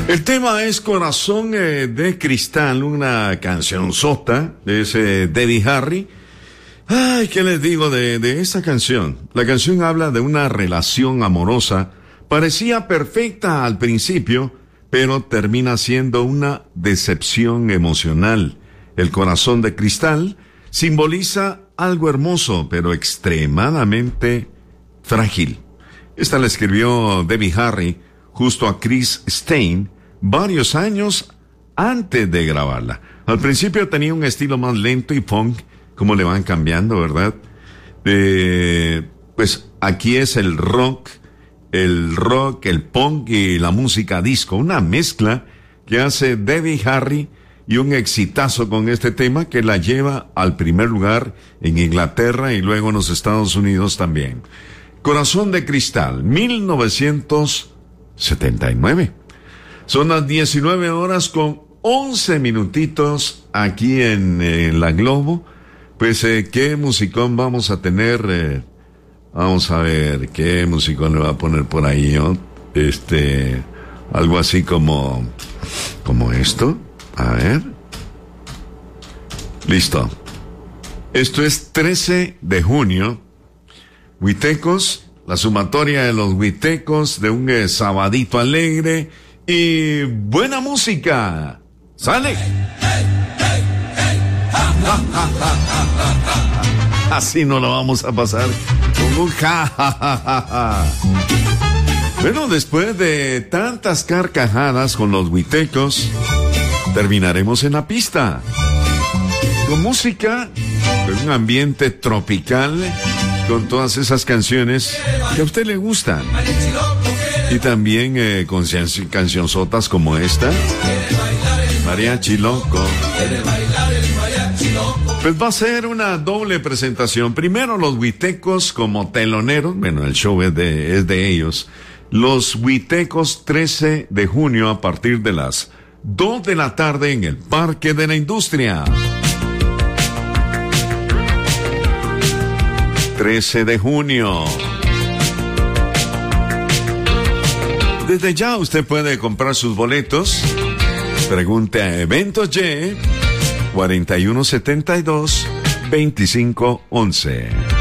El tema es Corazón de Cristal, una cancionzota de ese Debbie Harry. Ay, ¿qué les digo de esa canción? La canción habla de una relación amorosa. Parecía perfecta al principio, pero termina siendo una decepción emocional. El corazón de cristal simboliza algo hermoso, pero extremadamente frágil. Esta la escribió Debbie Harry justo a Chris Stein varios años antes de grabarla. Al principio tenía un estilo más lento y funk, como le van cambiando, ¿verdad? Pues aquí es el rock, el punk y la música disco, una mezcla que hace Debbie Harry y un exitazo con este tema que la lleva al primer lugar en Inglaterra y luego en los Estados Unidos también. Corazón de Cristal, 1979. Son las 19 horas con 11 minutitos aquí en la Globo. Pues, ¿qué musicón vamos a tener? Vamos a ver, ¿qué musicón le va a poner por ahí, ¿no? Algo así como esto. A ver. Listo. Esto es 13 de junio. Huitecos, la sumatoria de los huitecos de un sabadito alegre y buena música. ¡Sale! Así no lo vamos a pasar con un ja. Bueno, después de tantas carcajadas con los huitecos, terminaremos en la pista con música, con un ambiente tropical, con todas esas canciones que a usted le gustan. Y también con cancionzotas como esta, Mariachi Loco. Pues va a ser una doble presentación. Primero los huitecos como teloneros. Bueno, el show es de ellos. Los huitecos, 13 de junio a partir de las 2 de la tarde en el Parque de la Industria. 13 de junio. Desde ya usted puede comprar sus boletos. Pregunte a Eventos Y 4172-2511.